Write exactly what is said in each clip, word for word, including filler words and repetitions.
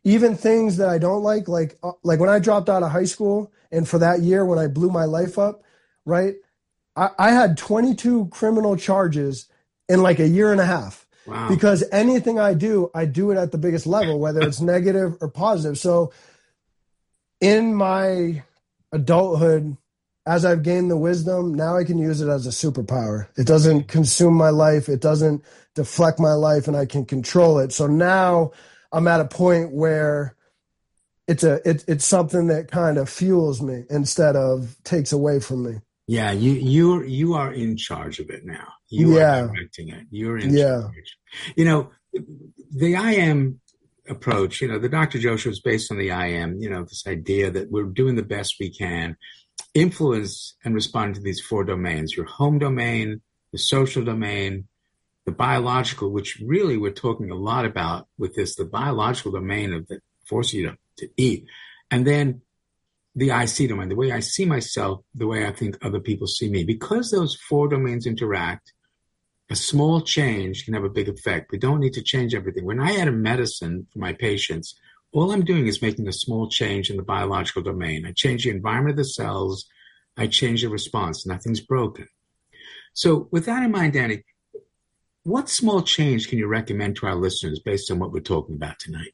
even things that I don't like, like uh, like when I dropped out of high school, and for that year when I blew my life up, right? I, I had twenty-two criminal charges in like a year and a half. Wow. Because anything I do, I do it at the biggest level, whether it's negative or positive. So in my adulthood, as I've gained the wisdom, now I can use it as a superpower. It doesn't consume my life. It doesn't deflect my life, and I can control it. So now I'm at a point where it's a it, it's something that kind of fuels me instead of takes away from me. Yeah, you you you are in charge of it now. You yeah. are directing it. You're in yeah. charge. You know, the I am approach, you know, the Doctor Joe show is based on the I am, you know, this idea that we're doing the best we can, influence and respond to these four domains, your home domain, the social domain, the biological, which really we're talking a lot about with this, the biological domain of that force you to, to eat. And then the I see domain, the way I see myself, the way I think other people see me. Because those four domains interact, a small change can have a big effect. We don't need to change everything. When I add a medicine for my patients, all I'm doing is making a small change in the biological domain. I change the environment of the cells. I change the response. Nothing's broken. So with that in mind, Danny, what small change can you recommend to our listeners based on what we're talking about tonight?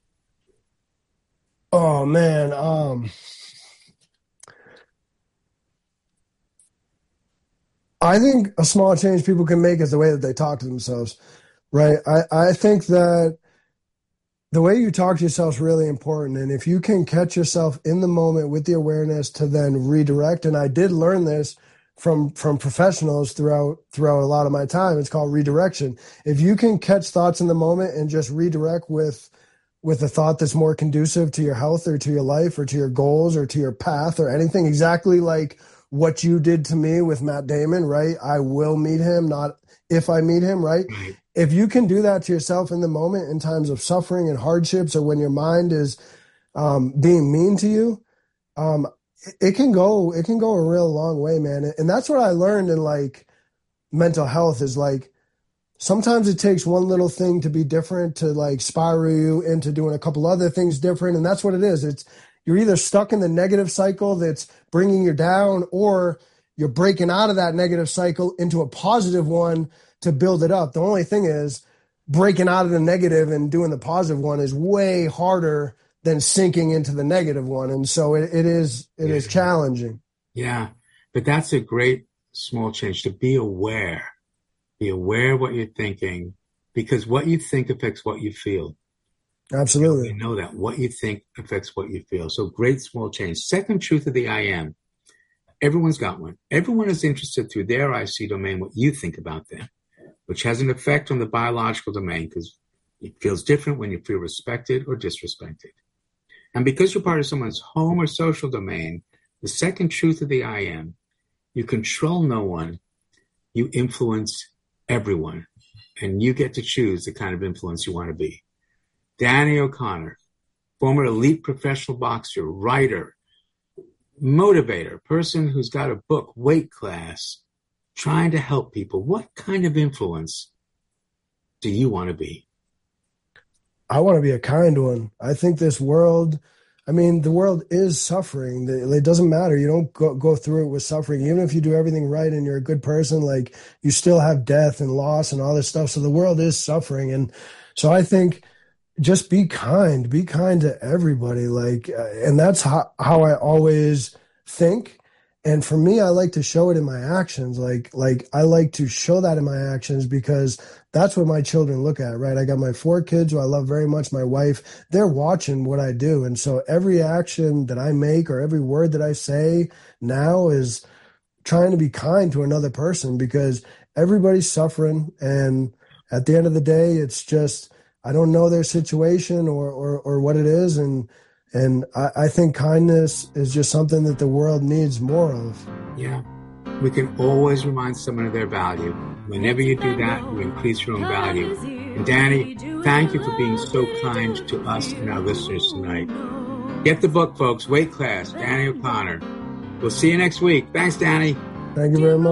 Oh, man. Um... I think a small change people can make is the way that they talk to themselves, right? I, I think that the way you talk to yourself is really important. And if you can catch yourself in the moment with the awareness to then redirect, and I did learn this from from professionals throughout throughout a lot of my time, it's called redirection. If you can catch thoughts in the moment and just redirect with with a thought that's more conducive to your health or to your life or to your goals or to your path or anything, exactly like what you did to me with Matt Damon, right? I will meet him, not if I meet him, right? Right. If you can do that to yourself in the moment in times of suffering and hardships, or when your mind is um, being mean to you, um, it, it can go, it can go a real long way, man. And that's what I learned in like mental health is like, sometimes it takes one little thing to be different to like spiral you into doing a couple other things different. And that's what it is. It's, you're either stuck in the negative cycle that's bringing you down, or you're breaking out of that negative cycle into a positive one to build it up. The only thing is breaking out of the negative and doing the positive one is way harder than sinking into the negative one. And so it, it is, it yeah. is challenging. Yeah. But that's a great small change, to be aware, be aware of what you're thinking, because what you think affects what you feel. Absolutely. You know that what you think affects what you feel. So great small change. Second truth of the I am. Everyone's got one. Everyone is interested through their I C domain, what you think about them, which has an effect on the biological domain because it feels different when you feel respected or disrespected. And because you're part of someone's home or social domain, the second truth of the I am, you control no one, you influence everyone, and you get to choose the kind of influence you want to be. Danny O'Connor, former elite professional boxer, writer, motivator, person who's got a book, Weight Class, trying to help people. What kind of influence do you want to be? I want to be a kind one. I think this world, I mean, the world is suffering. It doesn't matter. You don't go, go through it with suffering. Even if you do everything right and you're a good person, like you still have death and loss and all this stuff. So the world is suffering. And so I think just be kind, be kind to everybody. Like, uh, and that's how, how I always think. And for me, I like to show it in my actions. Like, like I like to show that in my actions because that's what my children look at, right? I got my four kids who I love very much. My wife, they're watching what I do. And so every action that I make or every word that I say now is trying to be kind to another person because everybody's suffering. And at the end of the day, it's just, I don't know their situation or, or, or what it is. And, and I, I think kindness is just something that the world needs more of. Yeah. We can always remind someone of their value. Whenever you do that, you increase your own value. And Danny, thank you for being so kind to us and our listeners tonight. Get the book, folks. Weight Class, Danny O'Connor. We'll see you next week. Thanks, Danny. Thank you very much.